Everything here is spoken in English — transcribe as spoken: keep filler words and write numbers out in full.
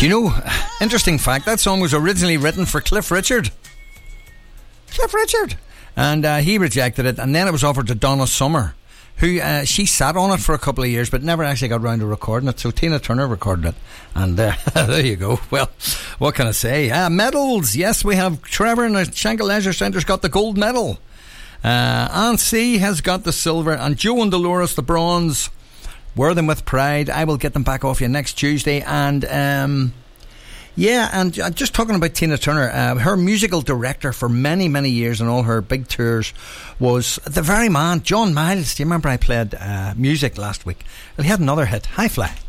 Do you know, interesting fact, that song was originally written for Cliff Richard. Cliff Richard. And uh, he rejected it, and then it was offered to Donna Summer, who uh, she sat on it for a couple of years but never actually got round to recording it, so Tina Turner recorded it, and uh, there you go. Well, what can I say? Uh, medals, yes, we have Trevor in the Shankill Leisure Centre's got the gold medal, uh, Aunt C has got the silver, and Joe and Dolores the bronze. Wear them with pride. I will get them back off you next Tuesday. And um yeah, and uh, just talking about Tina Turner, uh, her musical director for many, many years and all her big tours was the very man, John Miles. Do you remember I played uh, music last week? Well, he had another hit, High Fly.